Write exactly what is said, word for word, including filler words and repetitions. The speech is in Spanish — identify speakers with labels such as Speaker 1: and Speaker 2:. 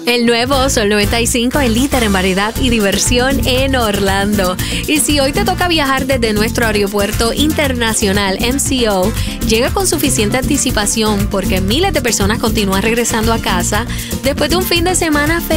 Speaker 1: El nuevo Sol noventa y cinco, el líder en variedad y diversión en Orlando. Y si hoy te toca viajar desde nuestro aeropuerto internacional M C O, llega con suficiente anticipación porque miles de personas continúan regresando a casa después de un fin de semana feliz.